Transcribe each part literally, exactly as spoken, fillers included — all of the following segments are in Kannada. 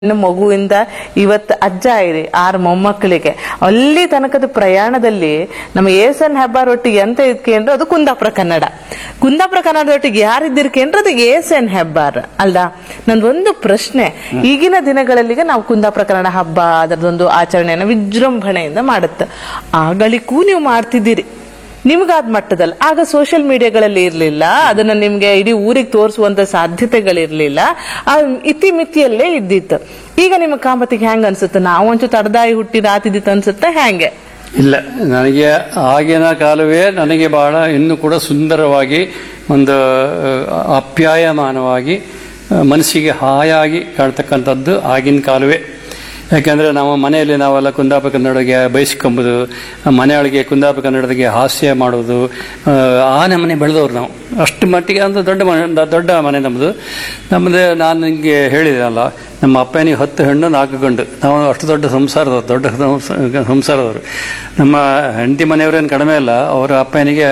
ಇನ್ನು ಮಗುವಿಂದ ಇವತ್ತು ಅಜ್ಜ ಇದೆ ಆರು ಮೊಮ್ಮಕ್ಕಳಿಗೆ ಅಲ್ಲಿ ತನಕದ ಪ್ರಯಾಣದಲ್ಲಿ ನಮ್ಮ ಏಸನ್ ಹೆಬ್ಬಾರೊಟ್ಟಿಗೆ ಎಂತ ಇದ್ಕೇಂದ್ರೆ ಅದು ಕುಂದಾಪುರ ಕನ್ನಡ ಕುಂದಾಪುರ ಕನ್ನಡದೊಟ್ಟಿಗೆ ಯಾರಿದ್ದಿರ್ಕೇಂದ್ರೆ ಅದು ಏಸನ್ ಹೆಬ್ಬಾರ್ ಅಲ್ದಾ. ನಂದೊಂದು ಪ್ರಶ್ನೆ, ಈಗಿನ ದಿನಗಳಲ್ಲಿಗೆ ನಾವು ಕುಂದಾಪುರ ಕನ್ನಡ ಹಬ್ಬ ಅದರದೊಂದು ಆಚರಣೆಯನ್ನು ವಿಜೃಂಭಣೆಯಿಂದ ಮಾಡುತ್ತೆ, ಆಗಳಿಗೂ ನೀವು ಮಾಡ್ತಿದ್ದೀರಿ ನಿಮ್ಗಾದ ಮಟ್ಟದಲ್ಲಿ. ಆಗ ಸೋಷಿಯಲ್ ಮೀಡಿಯಾಗಳಲ್ಲಿ ಇರ್ಲಿಲ್ಲ, ಅದನ್ನ ನಿಮ್ಗೆ ಇಡೀ ಊರಿಗೆ ತೋರಿಸುವಂತ ಸಾಧ್ಯತೆಗಳಿರ್ಲಿಲ್ಲ, ಆ ಇತಿಮಿತಿಯಲ್ಲೇ ಇದ್ದಿತ್ತು. ಈಗ ನಿಮ್ಮ ಕಾಮತಿಗೆ ಹೆಂಗ ಅನ್ಸುತ್ತೆ? ನಾವಂಚೂ ತಡದಾಯಿ ಹುಟ್ಟಿದ ಆತಿದ್ದಿತ್ತು ಅನ್ಸುತ್ತೆ ಹೆಂಗೆ? ಇಲ್ಲ, ನನಗೆ ಆಗಿನ ಕಾಲವೇ ನನಗೆ ಬಹಳ ಇನ್ನೂ ಕೂಡ ಸುಂದರವಾಗಿ ಒಂದು ಆಪ್ಯಾಯಮಾನವಾಗಿ ಮನಸ್ಸಿಗೆ ಹಾಯಾಗಿ ಕಾಣ್ತಕ್ಕಂಥದ್ದು ಆಗಿನ ಕಾಲವೇ. ಯಾಕೆಂದರೆ ನಾವು ಮನೆಯಲ್ಲಿ ನಾವೆಲ್ಲ ಕುಂದಾಪುರ ಕನ್ನಡಗೆ ಬಯಸ್ಕೊಂಬುದು, ಮನೆಯೊಳಗೆ ಕುಂದಾಪುರ ಕನ್ನಡದಿಗೆ ಹಾಸ್ಯ ಮಾಡೋದು, ಆ ನಮ್ಮನೆ ಬೆಳೆದವ್ರು ನಾವು. ಅಷ್ಟು ಮಟ್ಟಿಗೆ ಅಂದ್ರೆ ದೊಡ್ಡ ಮನೆ, ದೊಡ್ಡ ಮನೆ ನಮ್ಮದು. ನಮ್ಮದು ನಾನು ನಿಮಗೆ ಹೇಳಿದೆನಲ್ಲ, ನಮ್ಮ ಅಪ್ಪನಿಗೆ ಹತ್ತು ಹೆಣ್ಣು ನಾಲ್ಕು ಗಂಡು. ನಾವು ಅಷ್ಟು ದೊಡ್ಡ ಸಂಸಾರದವ್ರು, ದೊಡ್ಡ ಸಂಸಾರದವರು. ನಮ್ಮ ಹೆಂಡತಿ ಮನೆಯವರೇನು ಕಡಿಮೆ ಇಲ್ಲ, ಅವರ ಅಪ್ಪನಿಗೆ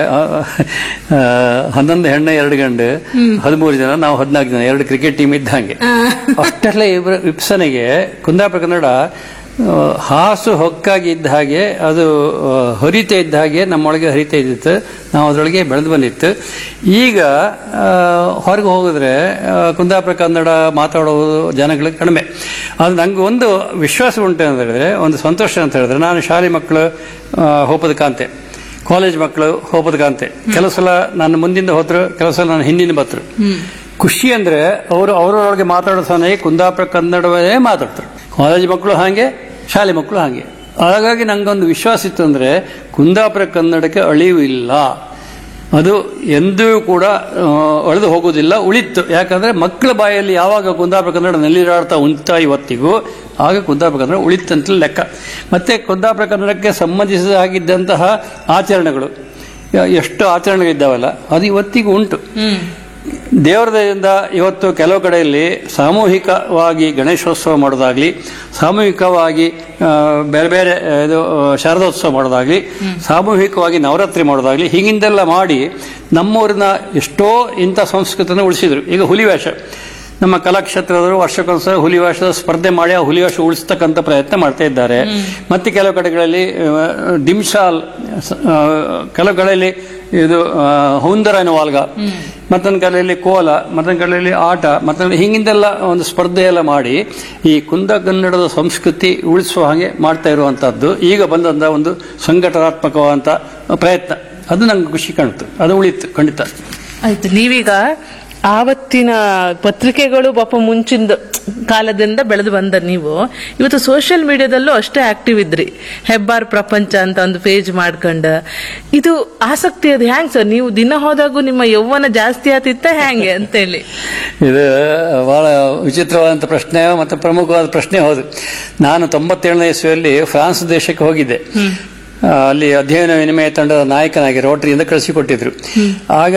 ಹನ್ನೊಂದು ಹೆಣ್ಣು ಎರಡು ಗಂಡು, ಹದಿಮೂರು ಜನ, ನಾವು ಹದಿನಾಲ್ಕು ಜನ, ಎರಡು ಕ್ರಿಕೆಟ್ ಟೀಮ್ ಇದ್ದಂಗೆ. ಅಷ್ಟೆಲ್ಲ ಇಬ್ಬರು ವಿಪ್ಸನೆಗೆ ಕುಂದಾಪುರ ಕನ್ನಡ ಹಾಸು ಹೊಕ್ಕಾಗಿ ಇದ್ದ ಹಾಗೆ, ಅದು ಹರಿತ ಇದ್ದ ಹಾಗೆ ನಮ್ಮೊಳಗೆ ಹರಿತ ಇದ್ದಿತ್ತು, ನಾವು ಅದರೊಳಗೆ ಬೆಳೆದು ಬಂದಿತ್ತು. ಈಗ ಹೊರಗೆ ಹೋಗಿದ್ರೆ ಕುಂದಾಪುರ ಕನ್ನಡ ಮಾತಾಡೋದು ಜನಗಳಿಗೆ ಕಡಿಮೆ. ಅದು ನಂಗೆ ಒಂದು ವಿಶ್ವಾಸ ಉಂಟು ಅಂತ ಹೇಳಿದ್ರೆ, ಒಂದು ಸಂತೋಷ ಅಂತ ಹೇಳಿದ್ರೆ, ನಾನು ಶಾಲೆ ಮಕ್ಕಳು ಹೋಪದ ಕಾಂತೆ, ಕಾಲೇಜ್ ಮಕ್ಕಳು ಹೋಪದ ಕಾಂತೆ, ಕೆಲವು ಸಲ ನನ್ನ ಮುಂದಿಂದ ಹೋದ್ರು, ಕೆಲವು ಸಲ ನನ್ನ ಹಿಂದಿನ ಬತ್ರು. ಖುಷಿ ಅಂದ್ರೆ ಅವರು ಅವರೊಳಗೆ ಮಾತಾಡೋ ಸಮಯ ಕುಂದಾಪುರ ಕನ್ನಡವೇ ಮಾತಾಡ್ತಾರೆ. ಕಾಲೇಜ್ ಮಕ್ಕಳು ಹಾಗೆ, ಶಾಲೆ ಮಕ್ಕಳು ಹಾಗೆ. ಹಾಗಾಗಿ ನಂಗೊಂದು ವಿಶ್ವಾಸ ಇತ್ತು ಅಂದ್ರೆ ಕುಂದಾಪುರ ಕನ್ನಡಕ್ಕೆ ಅಳಿವು ಇಲ್ಲ, ಅದು ಎಂದೂ ಕೂಡ ಅಳೆದು ಹೋಗುವುದಿಲ್ಲ, ಉಳಿತು. ಯಾಕಂದ್ರೆ ಮಕ್ಕಳ ಬಾಯಲ್ಲಿ ಯಾವಾಗ ಕುಂದಾಪುರ ಕನ್ನಡ ನೆಲ್ಲಿರಾಡ್ತಾ ಉಂಟ ಇವತ್ತಿಗೂ, ಆಗ ಕುಂದಾಪುರ ಕನ್ನಡ ಉಳಿತಂತ ಲೆಕ್ಕ. ಮತ್ತೆ ಕುಂದಾಪುರ ಕನ್ನಡಕ್ಕೆ ಸಂಬಂಧಿಸಿದ ಹಾಗಿದ್ದಂತಹ ಆಚರಣೆಗಳು, ಎಷ್ಟು ಆಚರಣೆಗಳಿದ್ದಾವಲ್ಲ, ಅದು ಇವತ್ತಿಗೂ ಉಂಟು. ದೇವರ ದಯೆಯಿಂದ ಇವತ್ತು ಕೆಲವು ಕಡೆಯಲ್ಲಿ ಸಾಮೂಹಿಕವಾಗಿ ಗಣೇಶೋತ್ಸವ ಮಾಡೋದಾಗ್ಲಿ, ಸಾಮೂಹಿಕವಾಗಿ ಬೇರೆ ಬೇರೆ ಇದು ಶಾರದೋತ್ಸವ ಮಾಡೋದಾಗ್ಲಿ, ಸಾಮೂಹಿಕವಾಗಿ ನವರಾತ್ರಿ ಮಾಡೋದಾಗ್ಲಿ, ಹೀಗಿಂದೆಲ್ಲ ಮಾಡಿ ನಮ್ಮೂರಿನ ಎಷ್ಟೋ ಇಂಥ ಸಂಸ್ಕೃತಿಯನ್ನು ಉಳಿಸಿದ್ರು. ಈಗ ಹುಲಿವೇಷ, ನಮ್ಮ ಕಲಾಕ್ಷೇತ್ರದವರು ವರ್ಷಕ್ಕೊಂದ್ಸಲ ಹುಲಿವೇಷದ ಸ್ಪರ್ಧೆ ಮಾಡಿ ಆ ಹುಲಿವೇಷ ಉಳಿಸ್ತಕ್ಕಂಥ ಪ್ರಯತ್ನ ಮಾಡ್ತಾ ಇದ್ದಾರೆ. ಮತ್ತೆ ಕೆಲವು ಕಡೆಗಳಲ್ಲಿ ಡಿಮ್ಶಾಲ್, ಕೆಲವು ಕಡೆಯಲ್ಲಿ ಇದು ಹೌಂದರನ ವಾಲ್ಗ, ಮತ್ತೊಂದು ಕಡೆಯಲ್ಲಿ ಕೋಲ, ಮತ್ತೊಂದು ಕಡೆಯಲ್ಲಿ ಆಟ, ಮತ್ತೊಂದು ಹಿಂಗಿಂದೆಲ್ಲ ಒಂದು ಸ್ಪರ್ಧೆ ಎಲ್ಲ ಮಾಡಿ ಈ ಕುಂದ ಕನ್ನಡದ ಸಂಸ್ಕೃತಿ ಉಳಿಸುವ ಹಾಗೆ ಮಾಡ್ತಾ ಇರುವಂತಹದ್ದು ಈಗ ಬಂದಂತ ಒಂದು ಸಂಘಟನಾತ್ಮಕವಾದಂತ ಪ್ರಯತ್ನ. ಅದು ನಂಗೆ ಖುಷಿ ಕಾಣುತ್ತೆ, ಅದು ಉಳಿತು ಖಂಡಿತ. ಆಯ್ತು, ನೀವೀಗ ಆವತ್ತಿನ ಪತ್ರಿಕೆಗಳು ಪಾಪ ಮುಂಚಿನ ಕಾಲದಿಂದ ಬೆಳೆದು ಬಂದ ನೀವು ಇವತ್ತು ಸೋಷಿಯಲ್ ಮೀಡಿಯಾದಲ್ಲೂ ಅಷ್ಟೇ ಆಕ್ಟಿವ್ ಇದ್ರಿ. ಹೆಬ್ಬಾರ್ ಪ್ರಪಂಚ ಅಂತ ಒಂದು ಪೇಜ್ ಮಾಡ್ಕೊಂಡ, ಇದು ಆಸಕ್ತಿ ಅದು ಹ್ಯಾಂಗ್ ಸರ್? ನೀವು ದಿನ ಹೋದಾಗೂ ನಿಮ್ಮ ಯೌವನ ಜಾಸ್ತಿ ಆತಿತ್ತ ಹ್ಯಾಂಗೆ ಅಂತೇಳಿ? ಇದು ಬಹಳ ವಿಚಿತ್ರವಾದಂಥ ಪ್ರಶ್ನೆ ಮತ್ತು ಪ್ರಮುಖವಾದ ಪ್ರಶ್ನೆ. ಹೌದು, ನಾನು ತೊಂಬತ್ತೇಳನೇ ಇಸ್ವಿಯಲ್ಲಿ ಫ್ರಾನ್ಸ್ ದೇಶಕ್ಕೆ ಹೋಗಿದ್ದೆ. ಅಲ್ಲಿ ಅಧ್ಯಯನ ವಿನಿಮಯ ತಂಡದ ನಾಯಕನಾಗಿ ರೋಟರಿಯಿಂದ ಕಳಿಸಿಕೊಟ್ಟಿದ್ರು. ಆಗ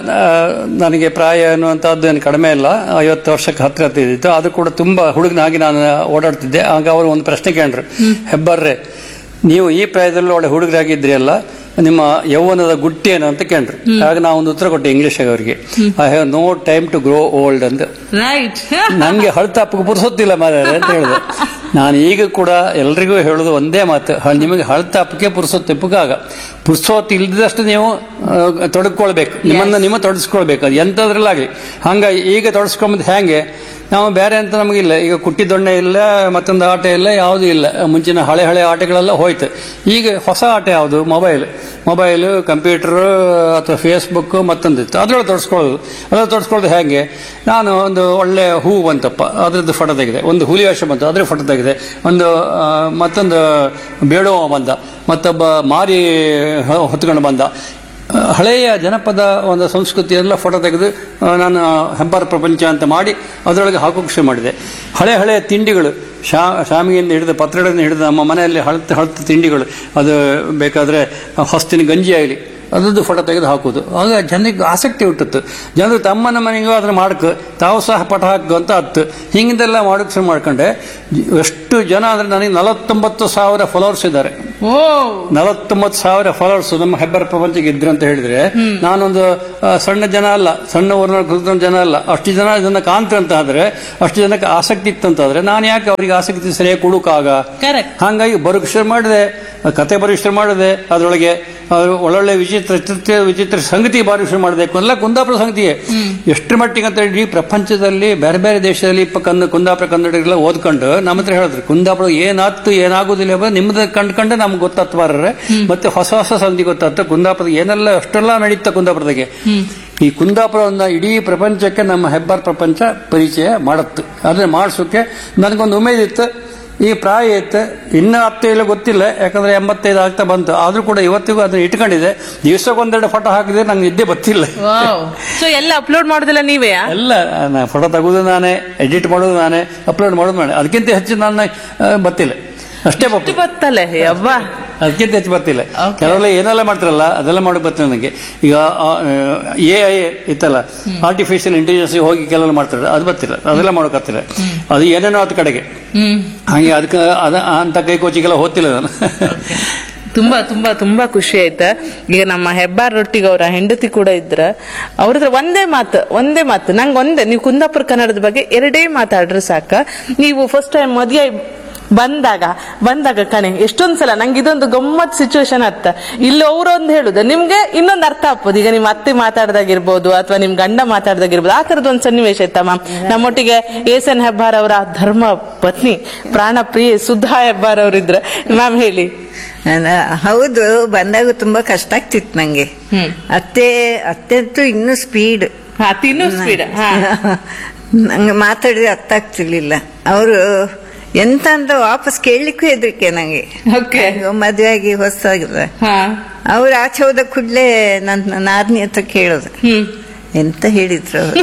ನನಗೆ ಪ್ರಾಯ ಅನ್ನುವಂಥದ್ದು ಏನು ಕಡಿಮೆ ಇಲ್ಲ, ಐವತ್ತು ವರ್ಷಕ್ಕೆ ಹತ್ತಿರ ಹತ್ತಿರ ಇದ್ದಿತ್ತು. ಅದು ಕೂಡ ತುಂಬಾ ಹುಡುಗನಾಗಿ ನಾನು ಓಡಾಡ್ತಿದ್ದೆ. ಆಗ ಅವರು ಒಂದು ಪ್ರಶ್ನೆ ಕೇಳಿದ್ರು, ಹೆಬ್ಬಾರ್ರೆ ನೀವು ಈ ಪ್ರಾಯದಲ್ಲಿ ಒಳ್ಳೆ ಹುಡುಗರಾಗಿದ್ರಿ ಅಲ್ಲ, ನಿಮ್ಮ ಯೌವನದ ಗುಟ್ಟಿ ಏನು ಅಂತ ಕೇಳಿದ್ರು. ಆಗ ನಾವು ಒಂದು ಉತ್ತರ ಕೊಟ್ಟೆ ಇಂಗ್ಲಿಷ್ ಅವರಿಗೆ, I have no time to grow old ಅಂತ. ನಂಗೆ ಹಳತಾಪಕ್ಕೆ ಪುರ್ಸೊತ್ತಿಲ್ಲ ಮಾರ್ರೆ ಅಂತ ಹೇಳಿದೆ. ನಾನು ಈಗ ಕೂಡ ಎಲ್ರಿಗೂ ಹೇಳೋದು ಒಂದೇ ಮಾತು, ನಿಮಗೆ ಹಳತಾಪಕ್ಕೆ ಪುರ್ಸೊತ್ತಿಪ್ಪಕ್ಕಾಗ ಪುರ್ಸೊತ್ತು ಇಲ್ದಷ್ಟು ನೀವು ತೊಡಗಿಕೊಳ್ಬೇಕು, ನಿಮ್ಮನ್ನ ನಿಮ್ಮ ತೊಡಗಿಸ್ಕೊಳ್ಬೇಕು, ಅದು ಎಂಥದ್ರಲ್ಲಾಗಲಿ. ಹಂಗಾಗಿ ಈಗ ತೊಡಗಿಸ್ಕೊಂಬುದು ಹೇಗೆ, ನಾವು ಬೇರೆ ಅಂತ ನಮಗಿಲ್ಲ. ಈಗ ಕುಟ್ಟಿ ದೊಣ್ಣೆ ಇಲ್ಲ, ಮತ್ತೊಂದು ಆಟ ಇಲ್ಲ, ಯಾವುದೂ ಇಲ್ಲ. ಮುಂಚಿನ ಹಳೆ ಹಳೆ ಆಟಗಳೆಲ್ಲ ಹೋಯ್ತು. ಈಗ ಹೊಸ ಆಟ ಯಾವುದು? ಮೊಬೈಲ್ ಮೊಬೈಲು ಕಂಪ್ಯೂಟರ್ ಅಥವಾ ಫೇಸ್ಬುಕ್ ಮತ್ತೊಂದಿತ್ತು, ಅದ್ರೊಳಗೆ ತೊಡಸ್ಕೊಳ್ಳೋದು. ಅದ್ರಲ್ಲಿ ತೊಡಸ್ಕೊಳ್ಳೋದು ಹೇಗೆ? ನಾನು ಒಂದು ಒಳ್ಳೆ ಹೂ ಬಂತಪ್ಪ, ಅದ್ರದ್ದು ಫೋಟೋ ತೆಗೆದೆ. ಒಂದು ಹುಲಿವೇಷ ಬಂತು, ಅದ್ರ ಫೋಟೋ ತೆಗೆದೆ. ಒಂದು ಮತ್ತೊಂದು ಬೇಡುವ ಬಂದ, ಮತ್ತೊಬ್ಬ ಮಾರಿ ಹೊತ್ಕೊಂಡು ಬಂದ. ಹಳೆಯ ಜನಪದ ಒಂದು ಸಂಸ್ಕೃತಿಯೆಲ್ಲ ಫೋಟೋ ತೆಗೆದು ನಾನು ಹೆಬ್ಬಾರ್ ಪ್ರಪಂಚ ಅಂತ ಮಾಡಿ ಅದರೊಳಗೆ ಹಾಕೋಕೆ ಶುರು ಮಾಡಿದೆ. ಹಳೆ ಹಳೆಯ ತಿಂಡಿಗಳು, ಶಾ ಶಾಮಿಗೆಯಿಂದ ಹಿಡಿದು ಪತ್ರೊಡೆಯಿಂದ ಹಿಡಿದು ನಮ್ಮ ಮನೆಯಲ್ಲಿ ಹಳತು ಹಳತು ತಿಂಡಿಗಳು, ಅದು ಬೇಕಾದರೆ ಹೊಸ್ತಿನ ಗಂಜಿ ಆಗಲಿ, ಅದರದ್ದು ಫೋಟೋ ತೆಗೆದು ಹಾಕುದು. ಆಗ ಜನರಿಗೆ ಆಸಕ್ತಿ ಹುಟ್ಟಿತ್ತು. ಜನರು ತಮ್ಮನ ಮನೆಗೂ ಅದನ್ನ ಮಾಡಕ್ ತಾವು ಸಹ ಪಟ ಹಾಕು ಅಂತ ಹತ್ತು ಹಿಂಗಿಂದೆಲ್ಲ ಮಾಡಕ್ ಶುರು ಮಾಡ್ಕೊಂಡೆ. ಎಷ್ಟು ಜನ ಅಂದ್ರೆ ನನಗೆ ನಲವತ್ತೊಂಬತ್ತು ಸಾವಿರ ಫಾಲೋವರ್ಸ್ ಇದ್ದಾರೆ. ನಲವತ್ತೊಂಬತ್ತು ಸಾವಿರ ಫಾಲೋವರ್ಸ್ ನಮ್ಮ ಹೆಬ್ಬಾರ್ ಪ್ರಪಂಚಕ್ಕೆ ಇದ್ರು ಅಂತ ಹೇಳಿದ್ರೆ ನಾನೊಂದು ಸಣ್ಣ ಜನ ಅಲ್ಲ, ಸಣ್ಣ ಊರಿನ ಜನ ಅಲ್ಲ. ಅಷ್ಟು ಜನ ಇದನ್ನ ಕಾಣ್ತಾರೆ ಅಂತ ಆದ್ರೆ, ಅಷ್ಟು ಜನಕ್ಕೆ ಆಸಕ್ತಿ ಇತ್ತಂತಾದ್ರೆ ನಾನು ಯಾಕೆ ಅವ್ರಿಗೆ ಆಸಕ್ತಿ ಸರಿಯಾಗಿ ಕೊಡುಕಾಗ. ಹಾಗಾಗಿ ಬರೋಕ್ ಶುರು ಮಾಡಿದೆ, ಕತೆ ಬರೋಕ್ ಶುರು ಮಾಡಿದೆ. ಅದರೊಳಗೆ ಒಳ್ಳೊಳ್ಳೆ ವಿಚಿತ್ರ ಚಿತ್ರ ವಿಚಿತ್ರ ಸಂಗತಿ ಬಾರಿ ಶುರು ಮಾಡಿದೆ. ಎಲ್ಲ ಕುಂದಾಪುರ ಸಂಗತಿಯೇ. ಎಷ್ಟರ ಮಟ್ಟಿಗೆ ಅಂತ ಹೇಳಿ ಪ್ರಪಂಚದಲ್ಲಿ ಬೇರೆ ಬೇರೆ ದೇಶದಲ್ಲಿ ಕುಂದಾಪುರ ಕನ್ನಡಿಗರೆಲ್ಲ ಓದ್ಕೊಂಡು ನಮ್ಮ ಹತ್ರ ಹೇಳಿದ್ರು, ಕುಂದಾಪುರ ಏನಾಗ್ತು ಏನಾಗುದಿಲ್ಲ ನಿಮ್ದು ಕಂಡ್ಕೊಂಡೆ ನಮ್ಗೆ ಗೊತ್ತಾತ್ವಾರ್ರೆ. ಮತ್ತೆ ಹೊಸ ಹೊಸ ಸಂಗತಿ ಗೊತ್ತಾಗ್ತು ಕುಂದಾಪುರದ ಏನೆಲ್ಲ ಅಷ್ಟೆಲ್ಲ ನಡೀತಾ ಕುಂದಾಪುರದಾಗೆ. ಈ ಕುಂದಾಪುರವನ್ನ ಇಡೀ ಪ್ರಪಂಚಕ್ಕೆ ನಮ್ಮ ಹೆಬ್ಬಾರ್ ಪ್ರಪಂಚ ಪರಿಚಯ ಮಾಡತ್ತು. ಅದನ್ನ ಮಾಡಿಸೋಕೆ ನನಗೊಂದು ಉಮೇದಿತ್ತು. ಈ ಪ್ರಾಯ ಇತ್ತು, ಇನ್ನೂ ಹತ್ತು ಇಲ್ಲ ಗೊತ್ತಿಲ್ಲ, ಯಾಕಂದ್ರೆ ಎಂಬತ್ತೈದು ಆಗ್ತಾ ಬಂತು. ಆದ್ರೂ ಕೂಡ ಇವತ್ತಿಗೂ ಅದನ್ನ ಇಟ್ಕೊಂಡಿದೆ. ದಿವಸಕ್ಕೊಂದೆರಡು ಫೋಟೋ ಹಾಕಿದ್ರೆ ನಂಗೆ ನಿದ್ದೆ ಗೊತ್ತಿಲ್ಲ. ಎಲ್ಲ ಅಪ್ಲೋಡ್ ಮಾಡೋದಿಲ್ಲ ನೀವೇ? ಎಲ್ಲ ಫೋಟೋ ತೆಗೋದು ನಾನೇ, ಎಡಿಟ್ ಮಾಡೋದು ನಾನೇ, ಅಪ್ಲೋಡ್ ಮಾಡೋದು ನಾನೇ. ಅದಕ್ಕಿಂತ ಹೆಚ್ಚು ನನ್ನ ಗೊತ್ತಿಲ್ಲ. ಅಷ್ಟೇ ಬರ್ತಲ್ಲ ಹಬ್ಬ, ಅದಕ್ಕಿಂತ ಹೆಚ್ಚು ಬರ್ತಿಲ್ಲ. ಕೆಲವೆಲ್ಲ ಏನೆಲ್ಲ ಮಾಡ್ತಾರಲ್ಲ ಅದೆಲ್ಲ ಮಾಡಕ್ ಬರ್ತಿಲ್ಲ ನನಗೆ. ಈಗ ಎ ಐ ಇತ್ತಲ್ಲ, ಆರ್ಟಿಫಿಷಿಯಲ್ ಇಂಟೆಲಿಜೆನ್ಸ್ ಹೋಗಿ ಕೆಲವೆಲ್ಲ ಮಾಡ್ತಾರೆ, ಅದು ಬರ್ತಿಲ್ಲ. ಅದೆಲ್ಲ ಮಾಡೋಕತ್ತಿಲ್ಲ. ಅದು ಏನೇನೋ ಅದ್ ಕಡೆಗೆ ಹಾಗೆ ಅದಕ್ಕೆ ಅದ ಅಂತ ಕೈ ಕೋಚಿಗೆಲ್ಲ ಹೋಗ್ತಿಲ್ಲ ನಾನು. ತುಂಬಾ ತುಂಬಾ ತುಂಬಾ ಖುಷಿ ಆಯ್ತಾ. ಈಗ ನಮ್ಮ ಹೆಬ್ಬಾರ್ ರೊಟ್ಟಿಗೆ ಅವರ ಹೆಂಡತಿ ಕೂಡ ಇದ್ರ, ಅವ್ರ ಹತ್ರ ಒಂದೇ ಮಾತು ಒಂದೇ ಮಾತು ನಂಗೆ ಒಂದೇ, ನೀವು ಕುಂದಾಪುರ ಕನ್ನಡದ ಬಗ್ಗೆ ಎರಡೇ ಮಾತಾಡ್ರೆ ಸಾಕ. ನೀವು ಫಸ್ಟ್ ಟೈಮ್ ಮದುವೆ ಬಂದಾಗ ಬಂದಾಗ ಕಣೆ ಎಷ್ಟೊಂದ್ಸಲ ನಂಗೆ ಇದೊಂದು ಗಮ್ಮತ್ ಸಿಚುವೇಶನ್ ಅರ್ಥ ಇಲ್ಲಿ ಅವ್ರೊಂದು ಹೇಳುದು ನಿಮ್ಗೆ ಇನ್ನೊಂದು ಅರ್ಥ ಆಗ್ಬೋದು. ಈಗ ನಿಮ್ ಅತ್ತೆ ಮಾತಾಡ್ದಾಗಿರ್ಬೋದು ಅಥವಾ ನಿಮ್ ಗಂಡ ಮಾತಾಡ್ದಾಗಿರ್ಬೋದು, ಆ ತರದ ಒಂದು ಸನ್ನಿವೇಶ ಇತ್ತ ಮ್ಯಾಮ್. ನಮ್ಮೊಟ್ಟಿಗೆ ಎಸ್ ಎನ್ ಹೆಬ್ಬಾರ್ ಅವರ ಧರ್ಮ ಪತ್ನಿ ಪ್ರಾಣ ಪ್ರಿಯ ಸುಧಾ ಹೆಬ್ಬಾರ್ ಅವರಿದ್ರ. ಮ್ಯಾಮ್ ಹೇಳಿ. ಹೌದು, ಬಂದಾಗ ತುಂಬಾ ಕಷ್ಟ ಆಗ್ತಿತ್ತು ನಂಗೆ. ಅತ್ತೆ ಅತ್ತೆ ಅಂತೂ ಇನ್ನೂ ಸ್ಪೀಡ್, ಇನ್ನೂ ಸ್ಪೀಡ್. ನಂಗೆ ಮಾತಾಡಿದ್ರೆ ಅರ್ಥ ಆಗ್ತಿರ್ಲಿಲ್ಲ. ಅವರು ಎಂತ ಅಂತ ವಾಪಸ್ ಕೇಳಲಿಕ್ಕೂ ಹೆದರಿಕೆ ನಂಗೆ. ಮದುವೆ ಆಗಿ ಹೊಸಾಗಿಲ್ಲ, ಅವ್ರು ಆಚೆ ಹೋದ ಕೂಡ್ಲೆ ನನ್ನ ನಾದ್ನಿ ಹತ್ರ ಕೇಳೋದು ಎಂತ ಹೇಳಿದ್ರು ಅವರು.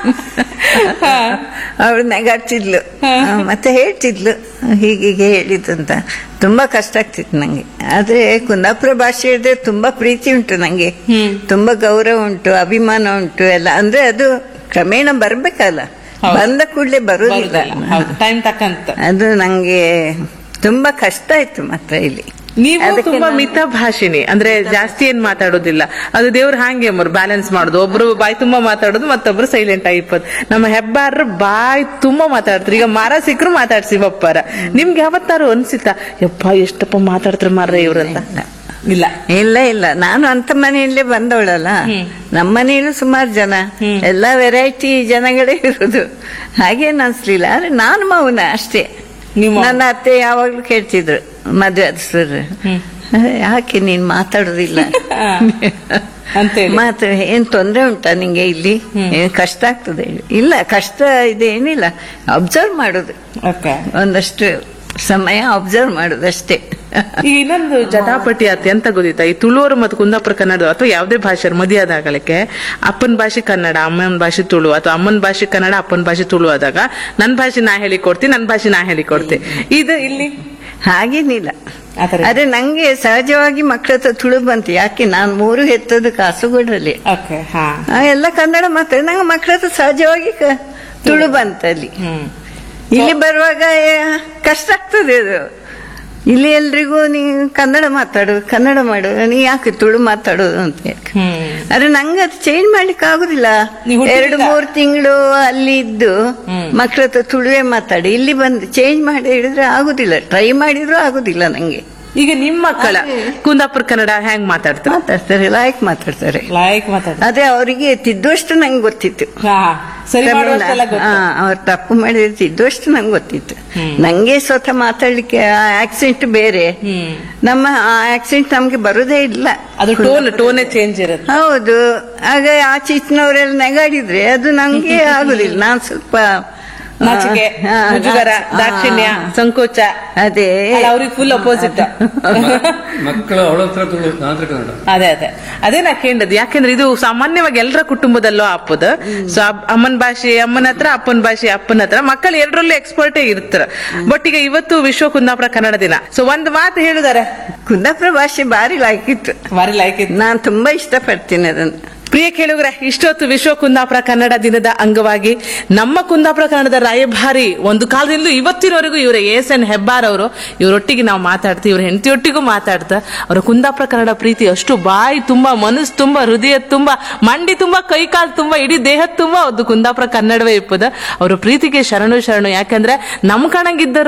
ಅವ್ರು ನಗಾಡ್ತಿದ್ಲು, ಮತ್ತೆ ಹೇಳ್ತಿದ್ಲು ಹೀಗೀಗೆ ಹೇಳಿದಂತ. ತುಂಬಾ ಕಷ್ಟ ಆಗ್ತಿತ್ತು ನಂಗೆ. ಆದ್ರೆ ಕುಂದಾಪುರ ಭಾಷೆ ಹೇಳಿದ್ರೆ ತುಂಬಾ ಪ್ರೀತಿ ಉಂಟು ನಂಗೆ, ತುಂಬಾ ಗೌರವ ಉಂಟು, ಅಭಿಮಾನ ಉಂಟು ಎಲ್ಲ. ಅಂದ್ರೆ ಅದು ಕ್ರಮೇಣ ಬರ್ಬೇಕಲ್ಲ, ಬಂದ ಕೂಡಲೇ ಬರುದಿಲ್ಲ. ಟೈಮ್ ತಕ್ಕಂತ ಅದು ನಂಗೆ ತುಂಬಾ ಕಷ್ಟ ಆಯ್ತು ಮಾತ್ರ ಇಲ್ಲಿ. ನೀವು ತುಂಬಾ ಮಿತ ಭಾಷಿಣಿ, ಅಂದ್ರೆ ಜಾಸ್ತಿ ಏನ್ ಮಾತಾಡೋದಿಲ್ಲ. ಅದು ದೇವ್ರ ಹಾಂಗೆ ಮರು ಬ್ಯಾಲೆನ್ಸ್ ಮಾಡುದು. ಒಬ್ರು ಬಾಯಿ ತುಂಬಾ ಮಾತಾಡೋದು, ಮತ್ತೊಬ್ರು ಸೈಲೆಂಟ್ ಆಗಿಪ್ಪದು. ನಮ್ಮ ಹೆಬ್ಬಾರ್ರು ಬಾಯಿ ತುಂಬಾ ಮಾತಾಡ್ತಾರೆ. ಈಗ ಮಾರ ಸಿಕ್ಕರು ಮಾತಾಡ್ಸಿ ಬಪ್ಪಾರ. ನಿಮ್ಗೆ ಯಾವತ್ತಾರು ಅನ್ಸಿತಾ ಯಪ್ಪ ಎಷ್ಟಪ್ಪ ಮಾತಾಡ್ತಾರೆ ಮಾರ್ರೆ ಇವ್ರಂತ? ಇಲ್ಲ ಇಲ್ಲ ಇಲ್ಲ, ನಾನು ಅಂತ ಮನೆಯಲ್ಲೇ ಬಂದವಳಲ್ಲ. ನಮ್ಮ ಮನೆಯಲ್ಲೂ ಸುಮಾರು ಜನ, ಎಲ್ಲಾ ವೆರೈಟಿ ಜನಗಳೇ ಇರುದು. ಹಾಗೇನು ಅನ್ಸ್ಲಿಲ್ಲ. ಆದ್ರೆ ನಾನು ಮೌನ ಅಷ್ಟೇ. ನನ್ನ ಅತ್ತೆ ಯಾವಾಗ್ಲೂ ಕೇಳ್ತಿದ್ರು ಮದ್ವೆ ಆದ್ರೆ, ಯಾಕೆ ನೀನ್ ಮಾತಾಡೋದಿಲ್ಲ, ಮಾತಾಡ ಏನ್ ತೊಂದ್ರೆ ಉಂಟಾ ನಿಂಗೆ, ಇಲ್ಲಿ ಏನ್ ಕಷ್ಟ ಆಗ್ತದೆ? ಇಲ್ಲ ಕಷ್ಟ ಇದೇನಿಲ್ಲ, ಅಬ್ಸರ್ವ್ ಮಾಡೋದು, ಒಂದಷ್ಟು ಸಮಯ ಅಬ್ಸರ್ವ್ ಮಾಡೋದಷ್ಟೇ. ಈಗ ಇನ್ನೊಂದು ಜಟಾಪಟಿ ಆತಿ ಅಂತ ಗೊತ್ತಿತ್ತ, ಈ ತುಳುವರು ಮತ್ತು ಕುಂದಾಪುರ ಕನ್ನಡ ಅಥವಾ ಯಾವುದೇ ಭಾಷೆ ಮದುವೆ ಆದಾಗಲಿಕ್ಕೆ ಅಪ್ಪನ ಭಾಷೆ ಕನ್ನಡ, ಅಮ್ಮನ ಭಾಷೆ ತುಳು, ಅಥವಾ ಅಮ್ಮನ ಭಾಷೆ ಕನ್ನಡ, ಅಪ್ಪನ ಭಾಷೆ ತುಳು ಆದಾಗ ನನ್ನ ಭಾಷೆ ನಾ ಹೇಳಿಕೊಡ್ತೀನಿ, ನನ್ನ ಭಾಷೆ ನಾ ಹೇಳಿಕೊಡ್ತೀನಿ. ಇದು ಇಲ್ಲಿ ಹಾಗೇನಿಲ್ಲ. ಆದ್ರೆ ನಂಗೆ ಸಹಜವಾಗಿ ಮಕ್ಕಳ ಹತ್ರ ತುಳು ಬಂತು. ಯಾಕೆ ನಾನು ಮೂರು ಹೆತ್ತದ್ದು ಕಾಸರಗೋಡಲ್ಲಿ, ಎಲ್ಲ ಕನ್ನಡ ಮಾತಾಡಿ ನಂಗೆ ಮಕ್ಕಳ ಹತ್ರ ಸಹಜವಾಗಿ ತುಳು ಬಂತಲ್ಲಿ. ಇಲ್ಲಿ ಬರುವಾಗ ಕಷ್ಟ ಆಗ್ತದೆ ಅದು. ಇಲ್ಲಿ ಎಲ್ರಿಗೂ ನೀ ಕನ್ನಡ ಮಾತಾಡು, ಕನ್ನಡ ಮಾಡು, ನೀ ಯಾಕೆ ತುಳು ಮಾತಾಡೋದು ಅಂತ. ಆದ್ರೆ ನಂಗೆ ಅದು ಚೇಂಜ್ ಮಾಡ್ಲಿಕ್ಕೆ ಆಗುದಿಲ್ಲ. ಎರಡು ಮೂರು ತಿಂಗಳು ಅಲ್ಲಿ ಇದ್ದು ಮಕ್ಕಳ ಹತ್ರ ತುಳುವೇ ಮಾತಾಡಿ ಇಲ್ಲಿ ಬಂದು ಚೇಂಜ್ ಮಾಡಿ ಹೇಳಿದ್ರೆ ಆಗುದಿಲ್ಲ. ಟ್ರೈ ಮಾಡಿದ್ರು ಆಗುದಿಲ್ಲ ನಂಗೆ. ಈಗ ನಿಮ್ಮ ಮಕ್ಕಳ ಕುಂದಾಪುರ ಕನ್ನಡ ಹೆಂಗ್ ಮಾತಾಡ್ತಾರೆ? ಮಾತಾಡ್ತಾರೆ, ಲಾಯಕ್ ಮಾತಾಡ್ತಾರೆ, ಲಾಯಕ್ ಮಾತಾಡ್ತಾರೆ. ಅದೇ ಅವರಿಗೆ ತಿದ್ದುವಷ್ಟು ನಂಗೆ ಗೊತ್ತಿತ್ತು. ಅವ್ರು ತಪ್ಪು ಮಾಡಿದ್ರೆ ತಿದ್ದುವಷ್ಟು ನಂಗೆ ಗೊತ್ತಿತ್ತು. ನಂಗೆ ಸ್ವತಃ ಮಾತಾಡ್ಲಿಕ್ಕೆ ಆ ಆಕ್ಸೆಂಟ್ ಬೇರೆ, ನಮ್ಮ ಆ ಆಕ್ಸೆಂಟ್ ನಮ್ಗೆ ಬರುದೇ ಇಲ್ಲ. ಅದು ಟೋನ್ ಟೋನೇ ಚೇಂಜ್ ಇರುತ್ತೆ. ಹೌದು. ಆಗ ಆಚೆ ಈಚಿನವರೆಲ್ಲ ನೆಗಾಡಿದ್ರೆ ಅದು ನಂಗೆ ಆಗುದಿಲ್ಲ. ನಾನ್ ಸ್ವಲ್ಪ ನಾಚಿಕೆ, ಹಾ, ಮುಜುಗರ, ಹಾ, ದಾಕ್ಷಿಣ್ಯ, ಸಂಕೋಚ. ಅದೇ ಅವ್ರಿಗೆ ಫುಲ್ ಅಪೋಸಿಟ್. ಮಕ್ಕಳು ಅವಳ ಹತ್ರ ತುಳು ನಾತ್ರ ಕನ್ನಡ. ಅದೇ ಅದೇ ಅದೇ ನಾ ಕೇಳಿದ್. ಯಾಕೆಂದ್ರೆ ಇದು ಸಾಮಾನ್ಯವಾಗಿ ಎಲ್ಲರ ಕುಟುಂಬದಲ್ಲೂ ಅಪ್ಪದ. ಸೊ ಅಮ್ಮನ ಭಾಷೆ ಅಮ್ಮನ ಹತ್ರ, ಅಪ್ಪನ ಭಾಷೆ ಅಪ್ಪನ ಹತ್ರ, ಮಕ್ಕಳು ಎರಡರಲ್ಲೂ ಎಕ್ಸ್ಪರ್ಟೇ ಇರ್ತಾರ. ಬಟ್ ಈಗ ಇವತ್ತು ವಿಶ್ವ ಕುಂದಾಪುರ ಕನ್ನಡ ದಿನ. ಸೊ ಒಂದ್ ಮಾತು ಹೇಳಿದಾರೆ, ಕುಂದಾಪುರ ಭಾಷೆ ಭಾರಿ ಲೈಕ್ ಇತ್ತು, ಭಾರಿ ಲೈಕ್ ಇತ್ತು. ನಾನ್ ತುಂಬಾ ಇಷ್ಟಪಡ್ತೀನಿ ಅದನ್ನ. ಪ್ರಿಯ ಕೇಳುಗರೆ, ಇಷ್ಟೊತ್ತು ವಿಶ್ವ ಕುಂದಾಪುರ ಕನ್ನಡ ದಿನದ ಅಂಗವಾಗಿ ನಮ್ಮ ಕುಂದಾಪುರ ಕನ್ನಡದ ರಾಯಭಾರಿ ಒಂದು ಕಾಲದಿಂದ ಇವತ್ತಿನವರೆಗೂ ಇವರ ಎಸ್ ಎನ್ ಹೆಬ್ಬಾರ್ ಅವರು, ಇವರೊಟ್ಟಿಗೆ ನಾವು ಮಾತಾಡ್ತೀವಿ, ಇವ್ರ ಹೆಂಡತಿಯೊಟ್ಟಿಗೂ ಮಾತಾಡ್ತಾ ಅವರ ಕುಂದಾಪುರ ಕನ್ನಡ ಪ್ರೀತಿ ಅಷ್ಟು ಬಾಯಿ ತುಂಬಾ, ಮನಸ್ಸು ತುಂಬಾ, ಹೃದಯ ತುಂಬಾ, ಮಂಡಿ ತುಂಬಾ, ಕೈ ಕಾಲು ತುಂಬಾ, ಇಡೀ ದೇಹದ ತುಂಬಾ ಒಂದು ಕುಂದಾಪುರ ಕನ್ನಡವೇ ಇಪ್ಪದ. ಅವರ ಪ್ರೀತಿಗೆ ಶರಣು ಶರಣು. ಯಾಕಂದ್ರೆ ನಮ್ ಕಣಂಗಿದ್ದರು